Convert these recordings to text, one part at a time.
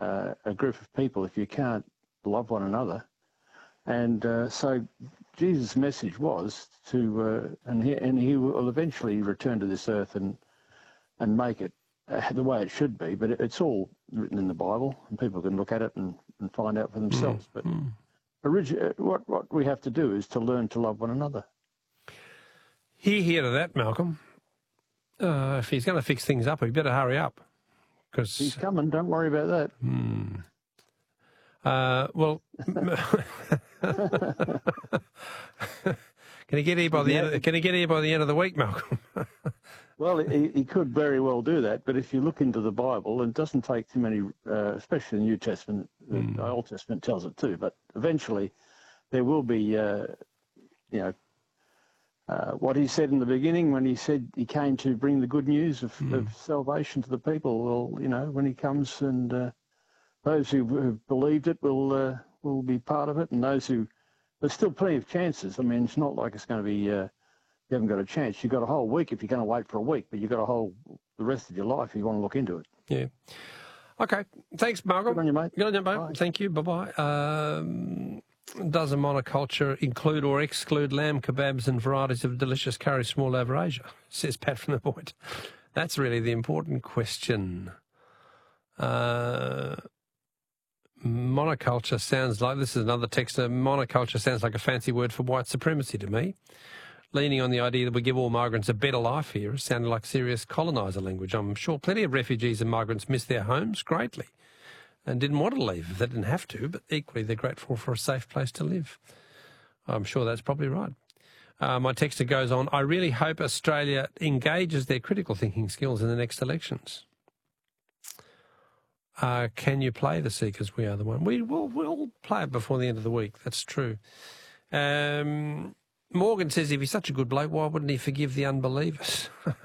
a group of people if you can't love one another. And so Jesus' message was to, and he will eventually return to this earth and make it the way it should be. But it's all written in the Bible, and people can look at it and find out for themselves. But what we have to do is to learn to love one another. Hear to that, Malcolm. If he's going to fix things up, he better hurry up. Cause he's coming. Don't worry about that. Well, can he get here by the end? Can he get here by the end of the week, Malcolm? Well, he could very well do that. But if you look into the Bible, it doesn't take too many, especially the New Testament. The Old Testament tells it too. But eventually, there will be, what he said in the beginning when he said he came to bring the good news of salvation to the people. Well, when he comes and those who have believed it will be part of it, and those who, there's still plenty of chances. I mean, it's not like it's going to be, you haven't got a chance. You've got a whole week if you're going to wait for a week, but you've got the rest of your life if you want to look into it. Yeah. Okay. Thanks, Malcolm. Good on you, mate. Good on you, mate. Bye. Thank you. Bye-bye. Does a monoculture include or exclude lamb kebabs and varieties of delicious curry small over Asia? Says Pat from the Point. That's really the important question. Monoculture sounds like, this is another texter, monoculture sounds like a fancy word for white supremacy to me. Leaning on the idea that we give all migrants a better life here, it sounded like serious coloniser language. I'm sure plenty of refugees and migrants miss their homes greatly and didn't want to leave. They didn't have to, but equally they're grateful for a safe place to live. I'm sure that's probably right. My texter goes on, I really hope Australia engages their critical thinking skills in the next elections. Can you play the Seekers? We Are the One. We'll play it before the end of the week. That's true. Morgan says if he's such a good bloke, why wouldn't he forgive the unbelievers?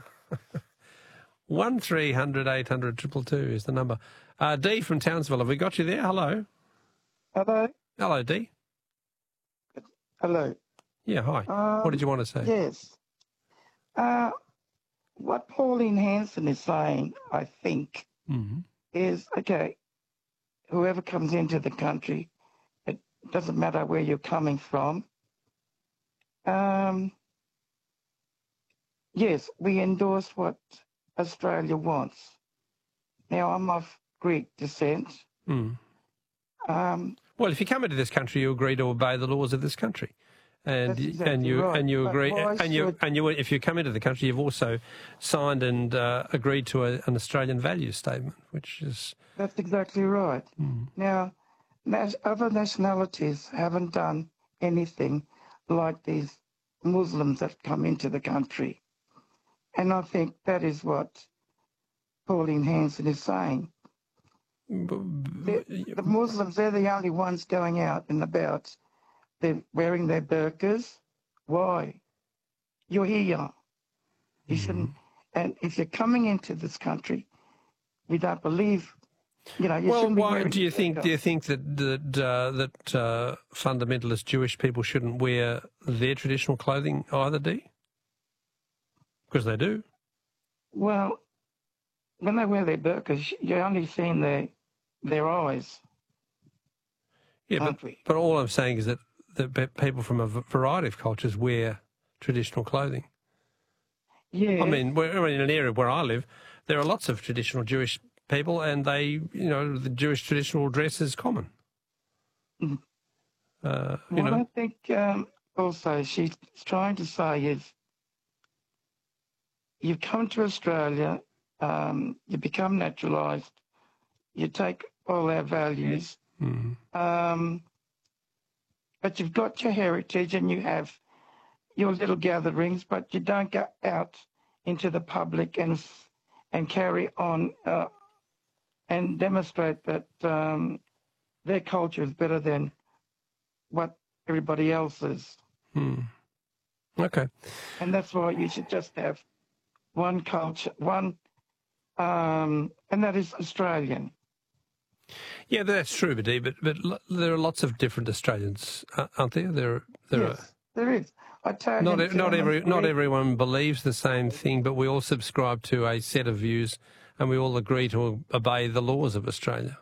1300 800 222 is the number. Dee from Townsville, have we got you there? Hello. Hello. Hello, Dee. Hello. Yeah, hi. What did you want to say? Yes. What Pauline Hanson is saying, I think, is, okay, whoever comes into the country, it doesn't matter where you're coming from. Yes, we endorse what Australia wants. Now, I'm of Greek descent. Well, if you come into this country, you agree to obey the laws of this country. And you agree, if you come into the country, you've also signed and agreed to an Australian values statement, which is... That's exactly right. Now, other nationalities haven't done anything like these Muslims that come into the country. And I think that is what Pauline Hanson is saying. The Muslims, they're the only ones going out and about. They're wearing their burqas. Why? You're here. You shouldn't. And if you're coming into this country, we don't believe. You shouldn't be why wearing do you think? burqa. Do you think that fundamentalist Jewish people shouldn't wear their traditional clothing either, Dee? Because they do. Well, when they wear their burqas, you're only seeing their eyes. Yeah, but all I'm saying is that people from a variety of cultures wear traditional clothing. Yeah. I mean, we're in an area where I live, there are lots of traditional Jewish people, and the Jewish traditional dress is common. I think also she's trying to say is, you come to Australia, you become naturalised, you take all our values, but you've got your heritage and you have your little gatherings, but you don't go out into the public and carry on and demonstrate that their culture is better than what everybody else is. Okay. And that's why you should just have one culture, and that is Australian. Yeah, that's true, Dee, but there are lots of different Australians, aren't there? Yes, there is. Not everyone believes the same thing, but we all subscribe to a set of views and we all agree to obey the laws of Australia.